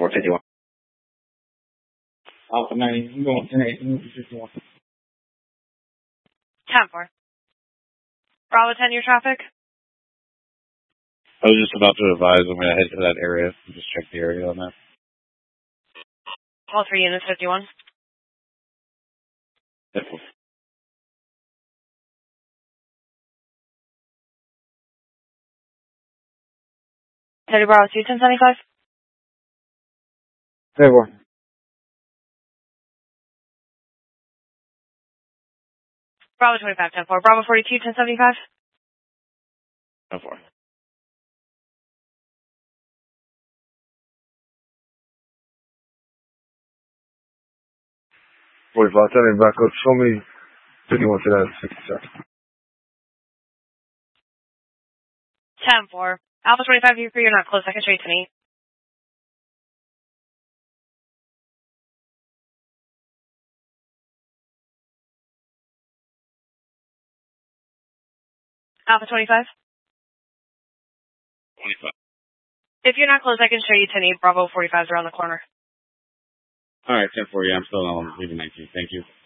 10-4, 51. Alpha 90, I'm going 10-8, 51. 10-4. Bravo 10, your traffic? I was just about to advise I'm going to head to that area and just check the area on that. All 3 units, 51. 10-4. Teddy Bravo 2, 1075. 10-4. Bravo 25, 10-4. Bravo 42, 1075. 10-4. Turning back up, show me 51 to that 67. 10-4. Alpha 25, you're not close. I can show you 10-8. Alpha 25. 25. If you're not close, I can show you 10-8. Bravo 45 is around the corner. All right, 10-4. Yeah, I'm still on leaving 19. Thank you.